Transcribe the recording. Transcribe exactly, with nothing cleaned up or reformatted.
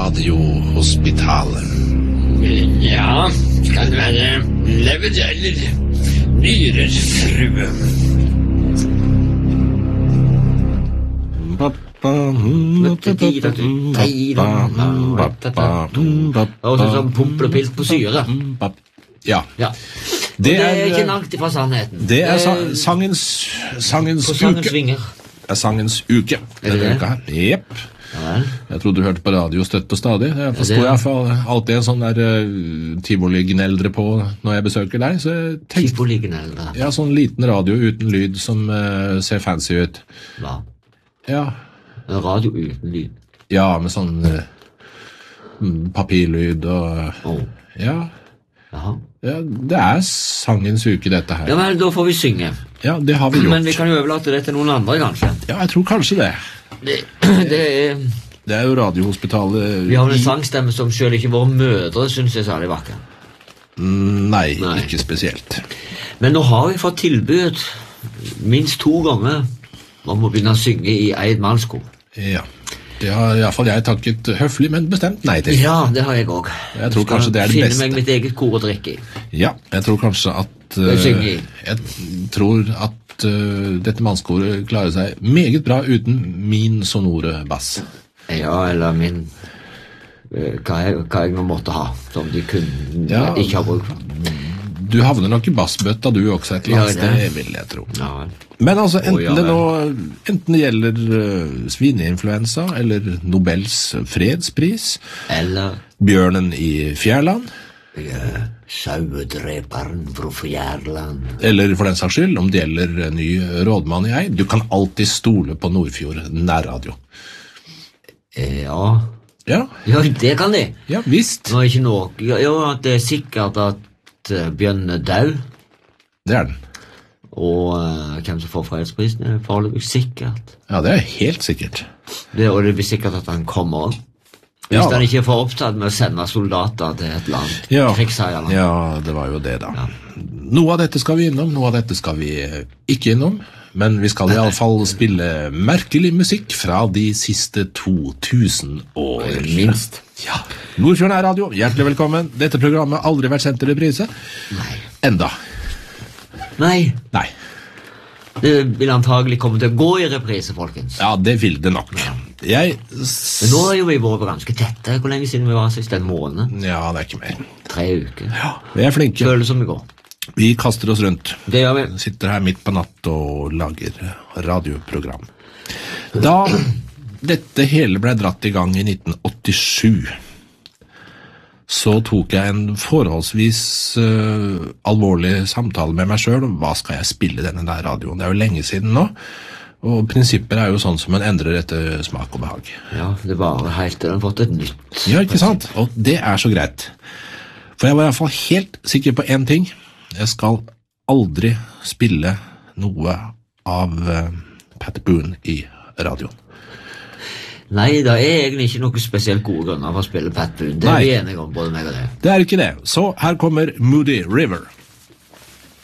Radiohospitalet. Ja, skal det være lever eller nyrer, frue? Og sånn pumplepilt på syre. Ja. Ja. Det er, det er ikke langt fra sannheten. Det er sa sangens, sangens på sangens uke. Vinger. Det er sangens uke. Er det det? Jepp. Ja. Jeg trodde du hørte på radio støtt og stadig. Jeg forstår jeg for alltid en sånn der uh, tivoli-gneldre på når jeg besøker deg. Så jeg tenkte, Tivoli-gneldre? Ja, sånn liten radio uten lyd som uh, ser fancy ut. Hva? Ja. En radio uten lyd? Ja, med sånn uh, papirlyd og... Oh. Ja. Jaha. Ja, det er sangens uke dette her. Ja, men da får vi synge. Ja, det har vi gjort. Men vi kan jo overlate det til noen andre, kanskje. Ja, jeg tror kanskje det. Det, det er... Det er jo Radiohospitalet... Vi har en sangstemme som selv ikke våre mødre synes er særlig vakker. Nei, Nei, ikke spesielt. Men nå har vi fått tilbud minst to ganger om å begynne å synge i Eid mannskor. Ja, det har i hvert fall jeg takket høflig, men bestemt nei til. Ja, det har jeg også. Jeg tror kanskje det er det beste. Finne meg mitt eget kor å drikke i. Ja, jeg tror kanskje at... Uh, jeg tror at uh, dette mannskoret klarer seg meget bra uten min sonore bass. Ja, eller min... Uh, hva, jeg, hva jeg nå måtte ha, som de kunne ja, ikke ha bruk for. Du havner nok i bassbøtta du også et eller annet sted, ja, vil jeg tro. Ja. Men altså, enten, oh, ja, det, nå, enten det gjelder uh, svineinfluensa, eller Nobels fredspris, eller bjørnen i Fjærland, ja, sauedreperen fra Fjærland, eller for den saks skyld, om det gjelder ny rådmann i Eid, du kan alltid stole på Nordfjord nærradio. Ja. Ja. Ja, det kan de. Ja, visst. Nå er ikke noe, ja, det er sikkert at bjørnen er død. Det er den. Og uh, hvem som får fredsprisen er foreløpig sikkert. Ja, det er helt sikkert. Det, og det blir sikkert at han kommer. Hvis ja. han ikke får opptatt med å sende soldater til et land. Ja. Krigsherreland. Ja, det var jo det da. Ja. Noe av dette skal vi innom, noe av dette skal vi ikke innom. Men vi skal i alle fall spille merkelig musikk fra de siste to tusen år. Minst. Ja. Nordfjord nærradio, hjertelig velkommen. Dette programmet har aldri vært sendt til reprise. Nei. Enda. Nei. Nei. Det vil antagelig komme til å gå i reprise, folkens. Ja, det vil det nok. Jeg... Men nå er jo vi vært ganske tette. Hvor lenge siden vi var sist? En måned? Ja, det er ikke mer. Tre uker. Ja, vi er flinke. Føles som i går. Vi kaster oss rundt. Det gjør vi. Sitter her midt på natt og lager radioprogram. Da dette hele ble dratt i gang i nitten åttisju, så tok jeg en forholdsvis uh, alvorlig samtale med meg selv om hva skal jeg spille denne der radioen. Det er jo lenge siden nå, og prinsipper er jo sånn som man endrer etter smak og behag. Ja, det var helt til den fått et nytt. Ja, ikke sant? Og det er så greit. For jeg var i hvert fall helt sikker på en ting. Jeg skal aldri spille noe av uh, Pat Boone i radioen. Nei, det er egentlig ikke noe spesielt gode grunner for å spille Pat Boone. Det er vi enige om, både meg og det. Det er ikke det. Så her kommer Moody River.